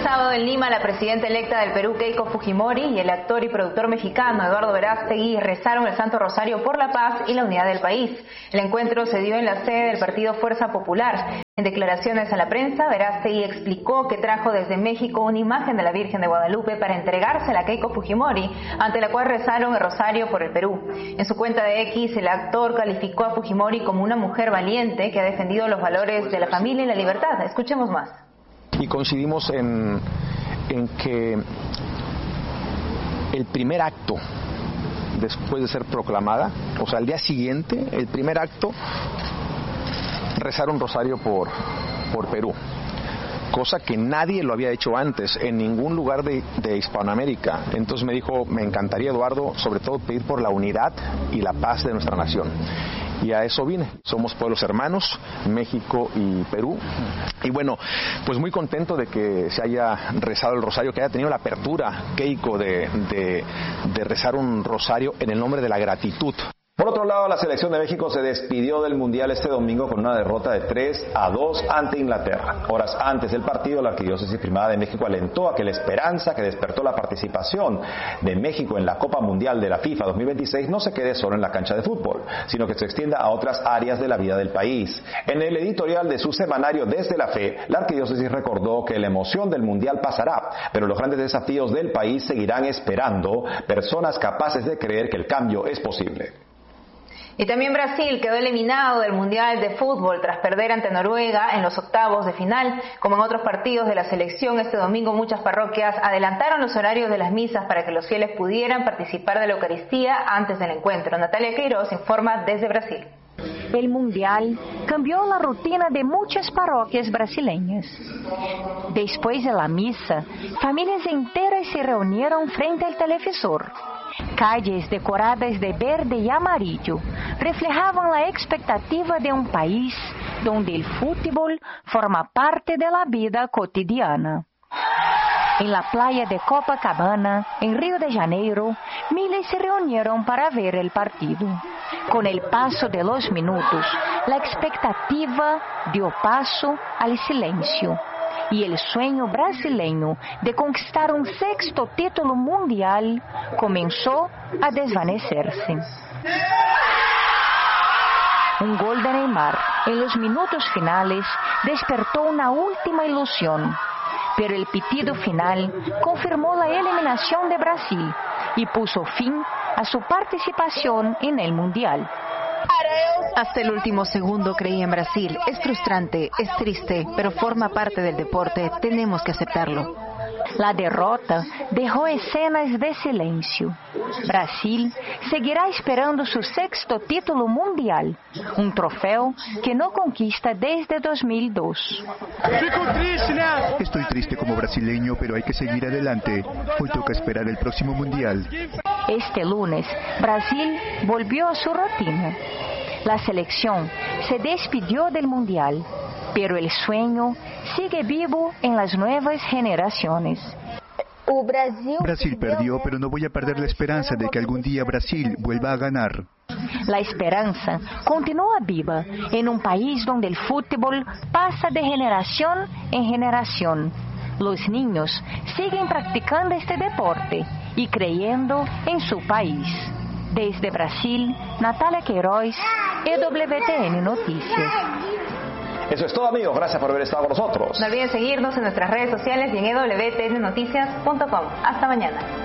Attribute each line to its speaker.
Speaker 1: sábado en Lima, la presidenta electa del Perú, Keiko Fujimori, y el actor y productor mexicano Eduardo Verástegui rezaron el Santo Rosario por la paz y la unidad del país. El encuentro se dio en la sede del partido Fuerza Popular. En declaraciones a la prensa, Verástegui explicó que trajo desde México una imagen de la Virgen de Guadalupe para entregársela a Keiko Fujimori, ante la cual rezaron el rosario por el Perú. En su cuenta de X, el actor calificó a Fujimori como una mujer valiente que ha defendido los valores de la familia y la libertad. Escuchemos más.
Speaker 2: Y coincidimos en que el primer acto después de ser proclamada, o sea, al día siguiente, el primer acto, rezar un rosario por Perú, cosa que nadie lo había hecho antes en ningún lugar de Hispanoamérica. Entonces me dijo, me encantaría, Eduardo, sobre todo pedir por la unidad y la paz de nuestra nación. Y a eso vine. Somos pueblos hermanos, México y Perú. Y bueno, pues muy contento de que se haya rezado el rosario, que haya tenido la apertura, Keiko, de rezar un rosario en el nombre de la gratitud.
Speaker 3: Por otro lado, la selección de México se despidió del Mundial este domingo con una derrota de 3-2 ante Inglaterra. Horas antes del partido, la Arquidiócesis Primada de México alentó a que la esperanza que despertó la participación de México en la Copa Mundial de la FIFA 2026 no se quede solo en la cancha de fútbol, sino que se extienda a otras áreas de la vida del país. En el editorial de su semanario Desde la Fe, la Arquidiócesis recordó que la emoción del Mundial pasará, pero los grandes desafíos del país seguirán esperando personas capaces de creer que el cambio es posible.
Speaker 1: Y también Brasil quedó eliminado del Mundial de Fútbol tras perder ante Noruega en los octavos de final. Como en otros partidos de la selección, este domingo muchas parroquias adelantaron los horarios de las misas para que los fieles pudieran participar de la Eucaristía antes del encuentro. Natalia Queiroz informa desde Brasil.
Speaker 4: El Mundial cambió la rutina de muchas parroquias brasileñas. Después de la misa, familias enteras se reunieron frente al televisor. Calles decoradas de verde y amarillo reflejaban la expectativa de un país donde el fútbol forma parte de la vida cotidiana. En la playa de Copacabana, en Río de Janeiro, miles se reunieron para ver el partido. Con el paso de los minutos, la expectativa dio paso al silencio. Y el sueño brasileño de conquistar un sexto título mundial comenzó a desvanecerse. Un gol de Neymar en los minutos finales despertó una última ilusión, pero el pitido final confirmó la eliminación de Brasil y puso fin a su participación en el Mundial.
Speaker 1: Hasta el último segundo creí en Brasil. Es frustrante, es triste, pero forma parte del deporte. Tenemos que aceptarlo.
Speaker 4: La derrota dejó escenas de silencio. Brasil seguirá esperando su sexto título mundial, un trofeo que no conquista desde 2002.
Speaker 5: Estoy triste como brasileño, pero hay que seguir adelante. Hoy toca esperar el próximo mundial.
Speaker 4: Este lunes, Brasil volvió a su rutina. La selección se despidió del mundial, pero el sueño sigue vivo en las nuevas generaciones.
Speaker 5: Brasil perdió, pero no voy a perder la esperanza de que algún día Brasil vuelva a ganar.
Speaker 4: La esperanza continúa viva en un país donde el fútbol pasa de generación en generación. Los niños siguen practicando este deporte y creyendo en su país. Desde Brasil, Natalia Queiroz, EWTN Noticias.
Speaker 3: Eso es todo, amigos. Gracias por haber estado con nosotros.
Speaker 1: No olviden seguirnos en nuestras redes sociales y en ewtnnoticias.com. Hasta mañana.